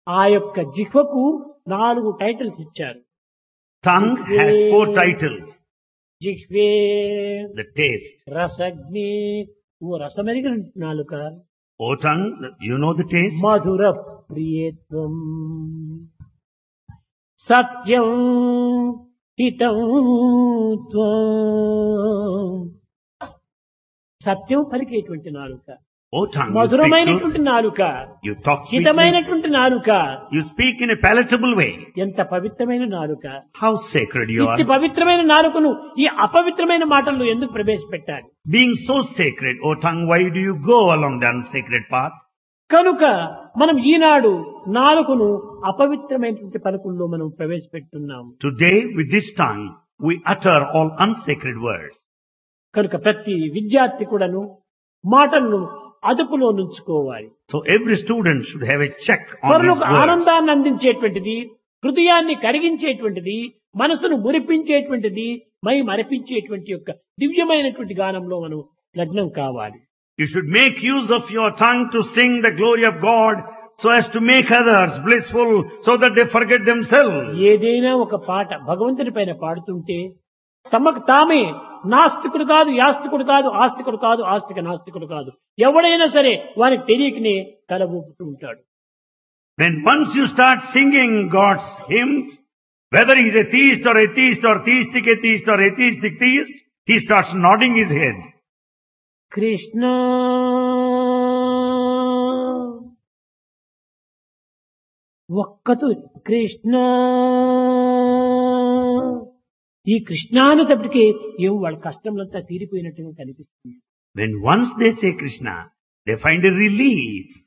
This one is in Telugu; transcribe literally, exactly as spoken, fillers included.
ఆ యొక్క జిహ్వకు నాలుగు టైటిల్స్ ఇచ్చారు. Tongue has four titles. జిహ్వే The taste. రసగ్ని, ఓ రసమెరిగిన నాలుక. O tongue, you know the taste? మధుర ప్రియేత్వం, సత్యం హితం త్వం. సత్యం పలికేటువంటి నాలుక, O tongue, you speak మధురమైనటువంటి truth. నాలుక, You talk sweetly. హితమైనటువంటి నాలుక, You speak in a palatable way. ఎంత పవిత్రమైన నాలుక. How sacred you ఇట్టి are. పవిత్రమైన నాలుకను ఈ అపవిత్రమైన మాటల్లో ఎందుకు ప్రవేశపెట్టాడు? Being so sacred, O tongue, why do you go along the unsacred path? కనుక మనం ఈనాడు నాలుకను అపవిత్రమైనటువంటి పలుకుల్లో మనం ప్రవేశపెడుతున్నాం. Today, with this tongue, we utter all unsacred words. కనుక ప్రతి విద్యార్థి కూడాను మాటలను అదుపులో నుంచుకోవాలి. So every student should have a check on his పరులకు words. ఆనందాన్ని అందించేటువంటిది, హృదయాన్ని కరిగించేటువంటిది, మనసును మురిపించేటువంటిది, మై మరిపించేటువంటి యొక్క దివ్యమైనటువంటి గానంలో మనం లగ్నం కావాలి. You should make use of your tongue to sing the glory of God so as to make others blissful so that they forget themselves. ఏదైనా ఒక పాట భగవంతుని పైన పాడుతుంటే తమకు తామే నాస్తికుడు కాదు, యాస్తికుడు కాదు, ఆస్తికుడు కాదు, ఆస్తిక నాస్తికుడు కాదు, ఎవడైనా సరే వారికి తెలియకనే తల ఊపుతూ ఉంటాడు. Then once you start singing God's hymns, whether he's a theist or atheist or theistic atheist or atheistic theist, he starts nodding his head. Krishna ఒక్కతు Krishna, ఈ కృష్ణ అనేటప్పటికీ ఏమో వాళ్ళ కష్టంలంతా తీరిపోయినట్టుగా కనిపిస్తుంది. When once they say Krishna, they find a relief.